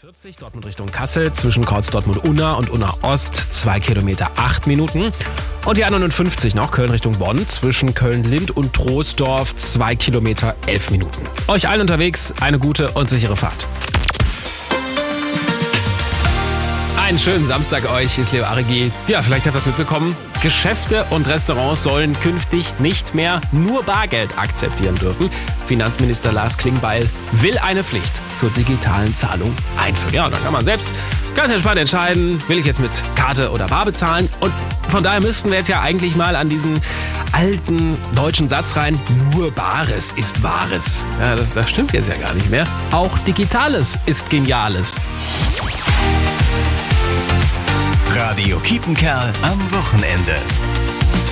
40, Dortmund Richtung Kassel, zwischen Kreuz Dortmund-Unna und Unna-Ost, 2 Kilometer 8 Minuten. Und die A59 noch, Köln Richtung Bonn, zwischen Köln-Lind und Troisdorf, 2 Kilometer 11 Minuten. Euch allen unterwegs eine gute und sichere Fahrt. Einen schönen Samstag euch, ist Leo Arigi. Ja, vielleicht habt ihr das mitbekommen. Geschäfte und Restaurants sollen künftig nicht mehr nur Bargeld akzeptieren dürfen. Finanzminister Lars Klingbeil will eine Pflicht zur digitalen Zahlung einführen. Ja, dann kann man selbst ganz entspannt entscheiden, will ich jetzt mit Karte oder bar bezahlen. Und von daher müssten wir jetzt ja eigentlich mal an diesen alten deutschen Satz rein, nur Bares ist Wahres. Ja, das stimmt jetzt ja gar nicht mehr. Auch Digitales ist Geniales. Radio Kiepenkerl am Wochenende.